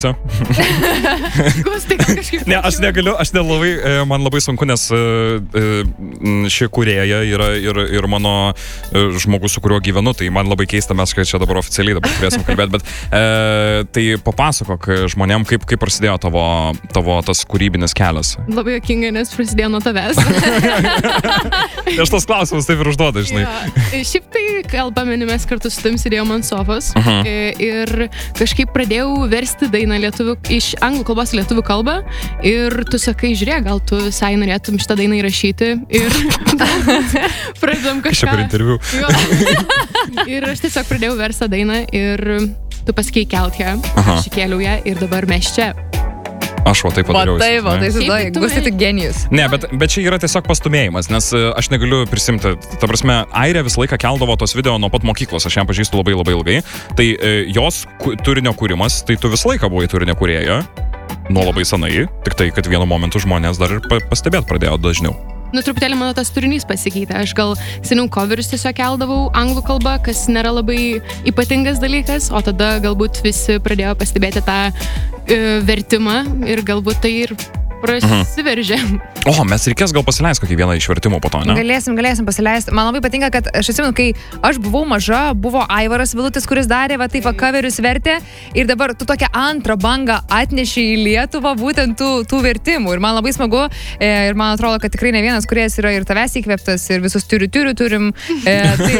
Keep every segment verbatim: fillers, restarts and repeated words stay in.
Gustai, kažkaip. Ne, aš negaliu, aš nelabai, man labai sunku, nes ši kūrėja yra ir, ir mano žmogus, su kuriuo gyvenu, tai man labai keista, mes čia dabar oficialiai dabar turėsim kalbėti, bet e, tai papasakok žmonėm, kaip, kaip prasidėjo tavo, tavo tas kūrybinis kelias. Labai jokingai, nes prasidėjo nuo tavęs. Aš tos klausimus taip ir užduodu, žinai. Ja. Šiaip tai, kalbame, mes kartu su tam sėdėjom ant sofos uh -huh. ir kažkaip pradėjau versti dainą lietuvių, iš anglų kalbos į lietuvių kalbą ir tu sakai, žiūrėk, gal tu visai norėtum šitą dainą įrašyti ir pradedam kažką. Čia per interviu. Ir aš tiesiog pradėjau versti dainą ir tu pasakei kelt ją, aš įkėliau ją ir dabar mes čia. Aš va taip padariau. Va taip, va, tai susidai, Gustai tik genijus. Ne, bet, bet čia yra tiesiog pastumėjimas, nes aš negaliu prisimti, ta prasme, Airė visą laiką keldavo tos video nuo pat mokyklos, aš ją pažįstu labai labai ilgai, tai e, jos ku, turinio kūrimas, tai tu visą laiką buvai turinio kūrėja, nuo labai senai, tik tai, kad vienu momentu žmonės dar ir pa, pastebėt pradėjo dažniau. Nu, truputėlį mano tas turinys pasikeitė. Aš gal seniau coverius tiesiog keldavau anglų kalbą, kas nėra labai ypatingas dalykas, o tada galbūt visi pradėjo pastebėti tą e, vertimą ir galbūt tai ir prasiveržė. O, mes reikės gal pasileisti kokį vieną iš vertimų po to, ne? Galėsim, galėsim pasileisti. Man labai patinka, kad aš atsimenu, kai aš buvau maža, buvo Aivaras Vilutis, kuris darė, va taip, va, coverius vertė ir dabar tu tokią antrą bangą atneši į Lietuvą būtent tų, tų vertimų. Ir man labai smagu e, ir man atrodo, kad tikrai ne vienas kūrėjas yra ir tavęs įkvėptas ir visus turiu, turiu, turim. E, tai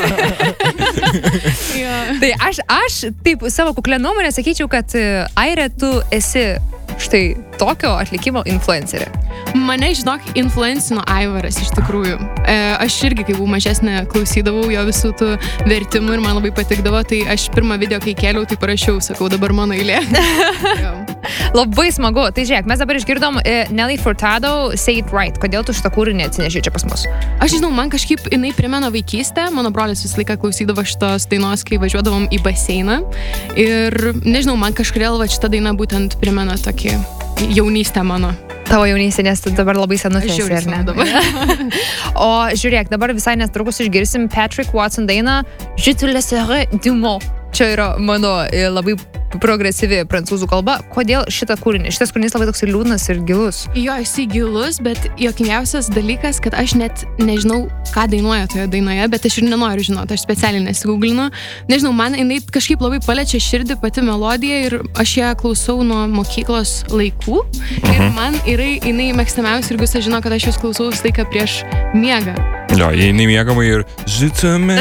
tai aš, aš taip savo kuklę nuomonę sakyčiau, kad Airė, tu esi štai tokio atlikimo influencerė. Mane, žinok, influencino Aivaras iš tikrųjų. E, aš irgi, kai buvau mažesnė, klausydavau jo visų tų vertimų ir man labai patikdavo, tai aš pirmą video, kai kėliau, tai parašiau, sakau, dabar mano eilė. Labai smagu. Tai žiūrėk, mes dabar išgirdom e, Nelly Furtado Say It Right. Kodėl tu šitą kūrinį atsineši čia pas mus? Aš žinau, man kažkaip jinai primena vaikystę. Mano brolis visą laiką klausydavo šitos dainos, kai važiuodavom į baseiną. Ir nežinau, man kažkodėl va šita daina būtent primena tokį jaunystę mano. Tavo jaunystė, nes tu dabar labai senus esi, ar ne? Dabar. O žiūrėk, dabar visai netrukus išgirsim Patrick Watson dainą Je te laisserai du mot. Čia yra mano labai progresyvi prancūzų kalba. Kodėl šitą kūrinį? Šitas kūrinys labai toks liūdnas ir gilus. Jo, jisai gilus, bet juokingiausias dalykas, kad aš net nežinau, ką dainuoja toje dainoje, bet aš ir nenoriu žinoti, aš specialiai nesigūglinu. Nežinau, man jinai kažkaip labai paliečia širdį pati melodija ir aš ją klausau nuo mokyklos laikų. Mhm. Ir man yra jinai mėgstamiausia ir Gustas žino, kad aš jos klausau visą laiką prieš miegą. Jo, jinai mėgamai ir žitame,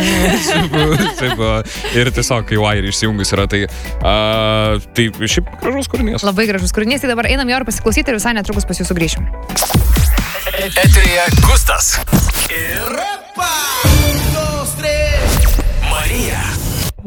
ir tiesiog, kai Airė išsijungus yra, tai uh, tai šiaip gražus kūrinys. Labai gražus kūrinys, tai dabar einam jo ir pasiklausyti ir visai netrukus pas jūsų grįšim. Eteryje Gustas ir Repa!